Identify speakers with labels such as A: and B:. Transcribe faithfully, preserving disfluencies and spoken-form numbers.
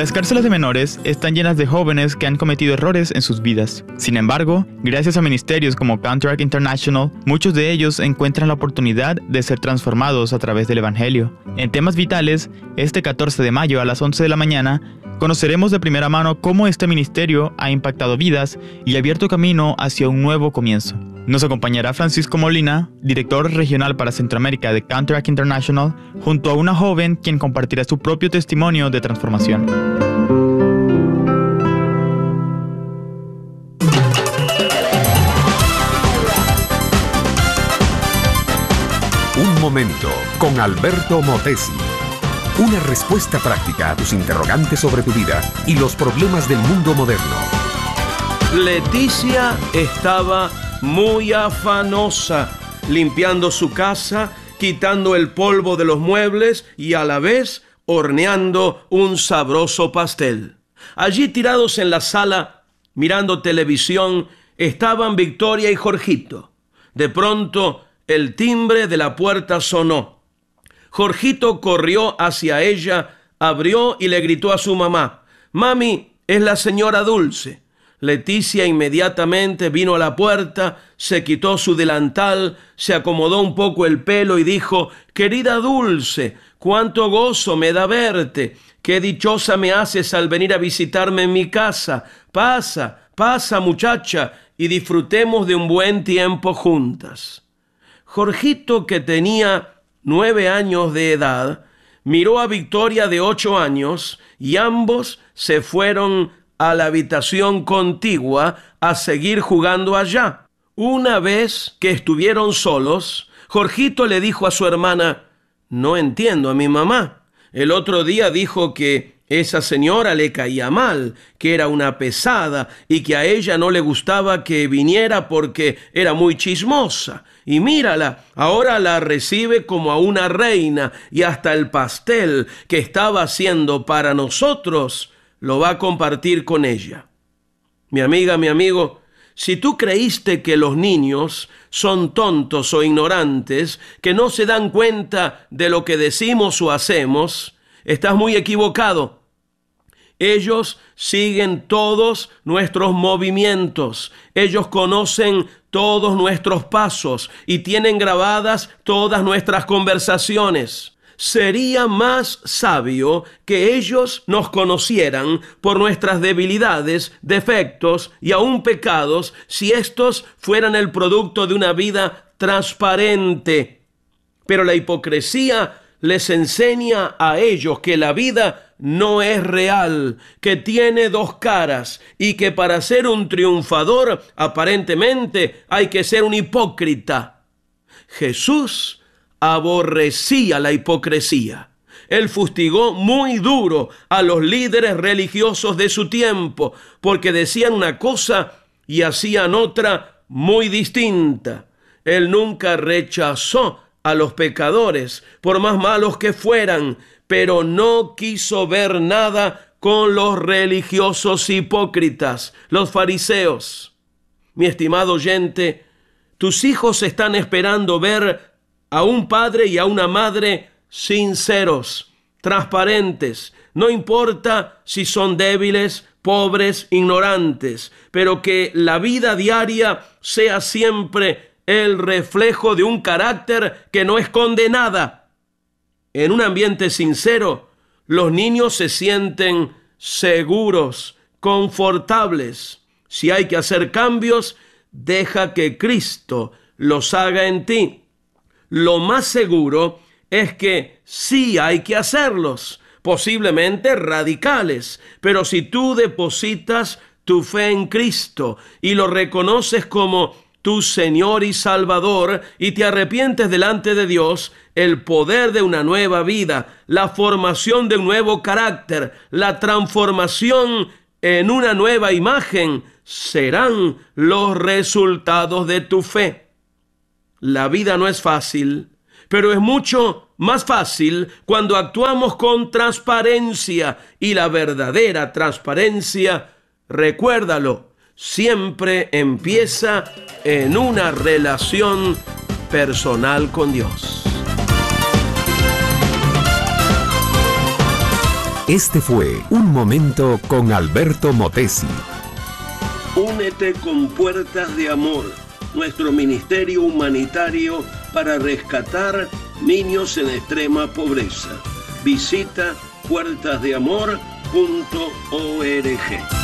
A: Las cárceles de menores están llenas de jóvenes que han cometido errores en sus vidas. Sin embargo, gracias a ministerios como Counteract International, muchos de ellos encuentran la oportunidad de ser transformados a través del Evangelio. En temas vitales, este catorce de mayo a las once de la mañana, conoceremos de primera mano cómo este ministerio ha impactado vidas y abierto camino hacia un nuevo comienzo. Nos acompañará Francisco Molina, director regional para Centroamérica de Counteract International, junto a una joven quien compartirá su propio testimonio de transformación.
B: Un momento con Alberto Motesi. Una respuesta práctica a tus interrogantes sobre tu vida y los problemas del mundo moderno.
C: Leticia estaba muy afanosa, limpiando su casa, quitando el polvo de los muebles y a la vez horneando un sabroso pastel. Allí tirados en la sala, mirando televisión, estaban Victoria y Jorgito. De pronto, el timbre de la puerta sonó. Jorgito corrió hacia ella, abrió y le gritó a su mamá: «Mami, es la señora Dulce». Leticia inmediatamente vino a la puerta, se quitó su delantal, se acomodó un poco el pelo y dijo: «Querida Dulce, cuánto gozo me da verte. Qué dichosa me haces al venir a visitarme en mi casa. Pasa, pasa muchacha, y disfrutemos de un buen tiempo juntas». Jorgito, que tenía nueve años de edad, miró a Victoria de ocho años y ambos se fueron a la habitación contigua a seguir jugando allá. Una vez que estuvieron solos, Jorgito le dijo a su hermana: «No entiendo a mi mamá. El otro día dijo que esa señora le caía mal, que era una pesada y que a ella no le gustaba que viniera porque era muy chismosa. Y mírala, ahora la recibe como a una reina y hasta el pastel que estaba haciendo para nosotros lo va a compartir con ella». Mi amiga, mi amigo, si tú creíste que los niños son tontos o ignorantes, que no se dan cuenta de lo que decimos o hacemos, estás muy equivocado. Ellos siguen todos nuestros movimientos, ellos conocen todos nuestros pasos y tienen grabadas todas nuestras conversaciones. Sería más sabio que ellos nos conocieran por nuestras debilidades, defectos y aún pecados si estos fueran el producto de una vida transparente. Pero la hipocresía les enseña a ellos que la vida no es real, que tiene dos caras y que para ser un triunfador aparentemente hay que ser un hipócrita. Jesús aborrecía la hipocresía. Él fustigó muy duro a los líderes religiosos de su tiempo porque decían una cosa y hacían otra muy distinta. Él nunca rechazó a los pecadores, por más malos que fueran, pero no quiso ver nada con los religiosos hipócritas, los fariseos. Mi estimado oyente, tus hijos están esperando ver a un padre y a una madre sinceros, transparentes, no importa si son débiles, pobres, ignorantes, pero que la vida diaria sea siempre el reflejo de un carácter que no esconde nada. En un ambiente sincero, los niños se sienten seguros, confortables. Si hay que hacer cambios, deja que Cristo los haga en ti. Lo más seguro es que sí hay que hacerlos, posiblemente radicales, pero si tú depositas tu fe en Cristo y lo reconoces como tu Señor y Salvador y te arrepientes delante de Dios, el poder de una nueva vida, la formación de un nuevo carácter, la transformación en una nueva imagen serán los resultados de tu fe. La vida no es fácil, pero es mucho más fácil cuando actuamos con transparencia, y la verdadera transparencia, recuérdalo, siempre empieza en una relación personal con Dios.
B: Este fue Un Momento con Alberto Motesi.
C: Únete con Puertas de Amor, nuestro ministerio humanitario para rescatar niños en extrema pobreza. Visita puertas de amor punto org.